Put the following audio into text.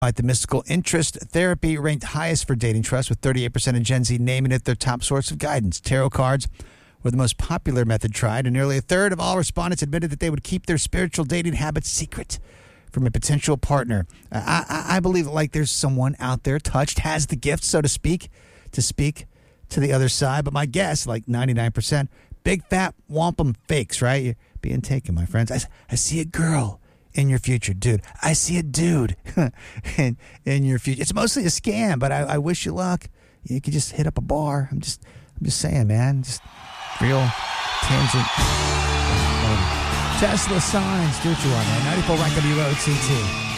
Like the mystical interest therapy ranked highest for dating trust, with 38% of Gen Z naming it their top source of guidance. Tarot cards were the most popular method tried, and nearly a third of all respondents admitted that they would keep their spiritual dating habits secret from a potential partner. I believe like there's someone out there touched, has the gift, so to speak to the other side. But my guess, like 99%, big fat wampum fakes, right? You're being taken, my friends. I see a girl in your future, dude. I see a dude in your future. It's mostly a scam, but I wish you luck. You could just hit up a bar. I'm just saying, man. Just real tangent. Tesla signs. Do what you want, man. 94 Rank WOTT.